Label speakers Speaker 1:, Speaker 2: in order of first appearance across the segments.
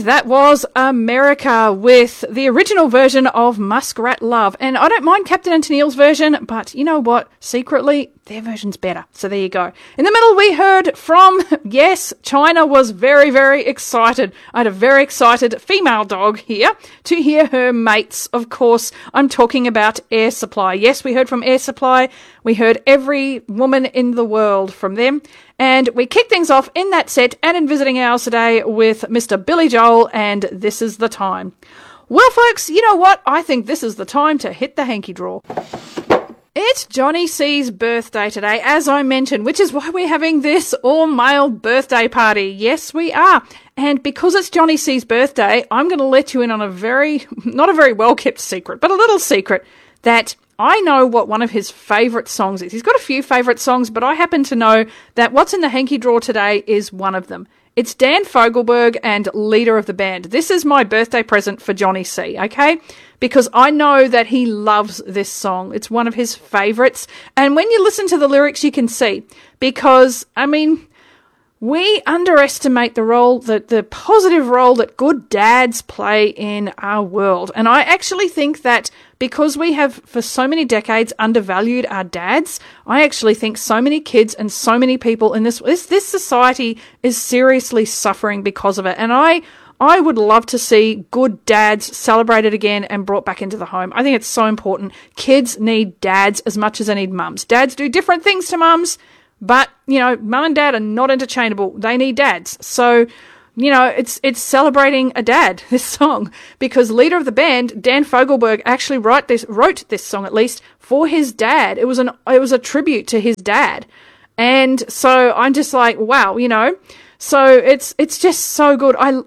Speaker 1: that was America with the original version of Muskrat Love. And I don't mind Captain and Tennille's version, but you know what? Secretly, their version's better. So there you go. In the middle, we heard from, yes, China was very, very excited. I had a very excited female dog here to hear her mates. Of course, I'm talking about Air Supply. Yes, we heard from Air Supply. We heard Every Woman in the World from them. And we kick things off in that set and in Visiting Hours today with Mr. Billy Joel and This Is the Time. Well, folks, you know what? I think this is the time to hit the hanky draw. It's Johnny C's birthday today, as I mentioned, which is why we're having this all-male birthday party. Yes, we are. And because it's Johnny C's birthday, I'm going to let you in on not a very well-kept secret, but a little secret that I know what one of his favourite songs is. He's got a few favourite songs, but I happen to know that what's in the hanky drawer today is one of them. It's Dan Fogelberg and Leader of the Band. This is my birthday present for Johnny C, okay? Because I know that he loves this song. It's one of his favourites. And when you listen to the lyrics, you can see. Because, I mean, we underestimate the positive role that good dads play in our world. And I actually think that because we have, for so many decades, undervalued our dads, I actually think so many kids and so many people in this society is seriously suffering because of it. And I would love to see good dads celebrated again and brought back into the home. I think it's so important. Kids need dads as much as they need mums. Dads do different things to mums, but, you know, mum and dad are not interchangeable. They need dads. So, you know, it's celebrating a dad, this song, because Leader of the Band, Dan Fogelberg, actually wrote this song, at least, for his dad. It was a tribute to his dad. And so I'm just like, wow, you know. So it's just so good. I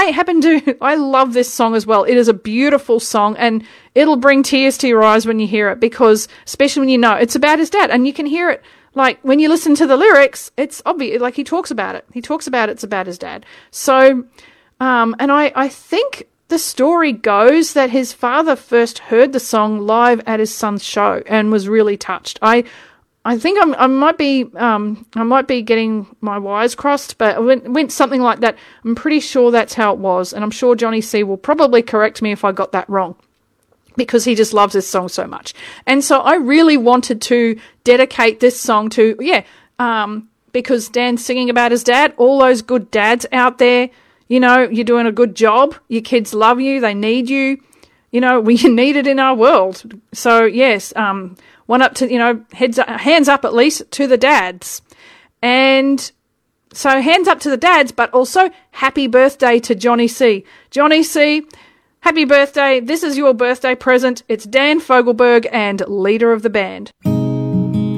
Speaker 1: love this song as well. It is a beautiful song, and it'll bring tears to your eyes when you hear it, because especially when you know it's about his dad, and you can hear it. Like, when you listen to the lyrics, it's obvious, like, he talks about it. It's about his dad. So, and I think the story goes that his father first heard the song live at his son's show and was really touched. I think I might be getting my wires crossed, but it went something like that. I'm pretty sure that's how it was, and I'm sure Johnny C will probably correct me if I got that wrong, because he just loves this song so much. And so I really wanted to dedicate this song to, because Dan's singing about his dad, all those good dads out there, you know, you're doing a good job, your kids love you, they need you, you know, we need it in our world. So yes, one up to, you know, hands up at least to the dads. And so hands up to the dads, but also happy birthday to Johnny C. Johnny C, happy birthday. This is your birthday present. It's Dan Fogelberg and Leader of the Band.